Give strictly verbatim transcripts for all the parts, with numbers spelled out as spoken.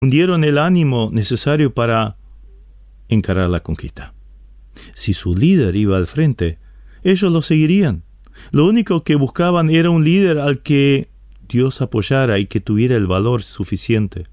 Hundieron el ánimo necesario para encarar la conquista. Si su líder iba al frente, ellos lo seguirían. Lo único que buscaban era un líder al que Dios apoyara y que tuviera el valor suficiente.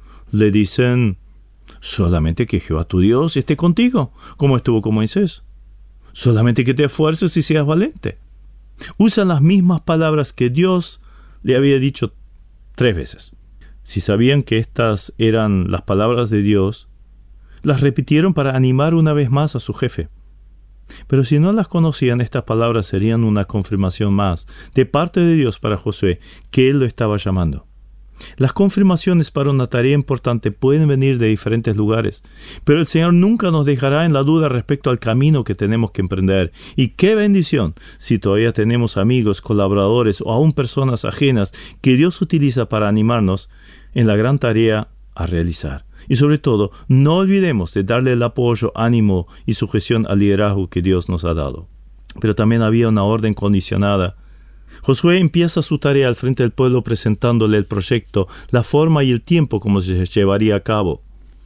Le dicen, solamente que Jehová tu Dios esté contigo, como estuvo con Moisés. Solamente que te esfuerces y seas valiente. Usan las mismas palabras que Dios le había dicho tres veces. Si sabían que estas eran las palabras de Dios, las repitieron para animar una vez más a su jefe. Pero si no las conocían, estas palabras serían una confirmación más de parte de Dios para Josué, que él lo estaba llamando. Las confirmaciones para una tarea importante pueden venir de diferentes lugares, pero el Señor nunca nos dejará en la duda respecto al camino que tenemos que emprender. Y qué bendición si todavía tenemos amigos, colaboradores o aún personas ajenas que Dios utiliza para animarnos en la gran tarea a realizar. Y sobre todo, no olvidemos de darle el apoyo, ánimo y sujeción al liderazgo que Dios nos ha dado. Pero también había una orden condicionada. Josué empieza su tarea al frente del pueblo presentándole el proyecto, la forma y el tiempo como se llevaría a cabo.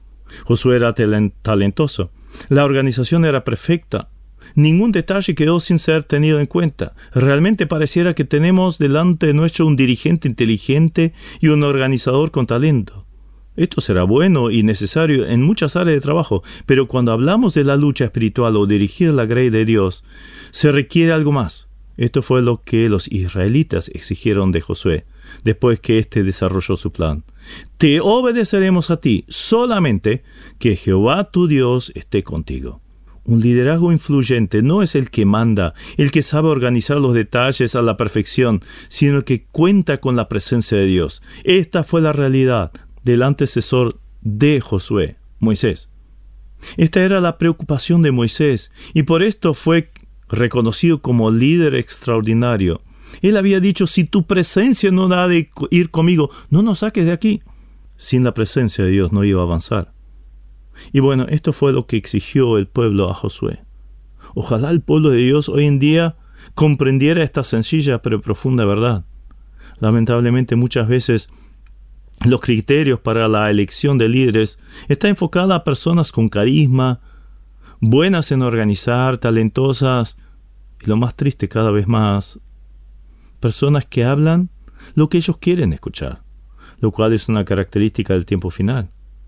Josué era talentoso. La organización era perfecta. Ningún detalle quedó sin ser tenido en cuenta. Realmente pareciera que tenemos delante de nuestro un dirigente inteligente y un organizador con talento. Esto será bueno y necesario en muchas áreas de trabajo, pero cuando hablamos de la lucha espiritual o dirigir la grey de Dios, se requiere algo más. Esto fue lo que los israelitas exigieron de Josué, después que éste desarrolló su plan. Te obedeceremos a ti, solamente que Jehová tu Dios esté contigo. Un liderazgo influyente no es el que manda, el que sabe organizar los detalles a la perfección, sino el que cuenta con la presencia de Dios. Esta fue la realidad del antecesor de Josué, Moisés. Esta era la preocupación de Moisés, y por esto fue reconocido como líder extraordinario. Él había dicho, si tu presencia no ha de ir conmigo, no nos saques de aquí. Sin la presencia de Dios no iba a avanzar. Y bueno, esto fue lo que exigió el pueblo a Josué. Ojalá el pueblo de Dios hoy en día comprendiera esta sencilla pero profunda verdad. Lamentablemente muchas veces los criterios para la elección de líderes están enfocados a personas con carisma, buenas en organizar, talentosas, y lo más triste cada vez más, personas que hablan lo que ellos quieren escuchar, lo cual es una característica del tiempo final.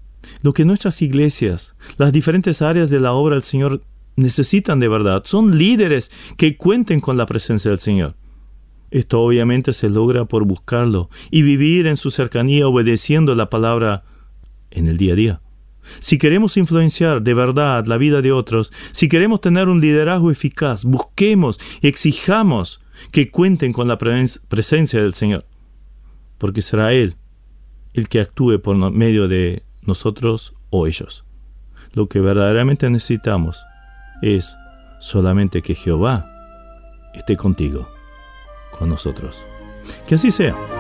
Lo que nuestras iglesias, las diferentes áreas de la obra del Señor necesitan de verdad, son líderes que cuenten con la presencia del Señor. Esto obviamente se logra por buscarlo y vivir en su cercanía obedeciendo la palabra en el día a día. Si queremos influenciar de verdad la vida de otros, si queremos tener un liderazgo eficaz, busquemos y exijamos que cuenten con la presencia del Señor, porque será Él el que actúe por medio de nosotros o ellos. Lo que verdaderamente necesitamos es solamente que Jehová esté contigo, con nosotros. Que así sea.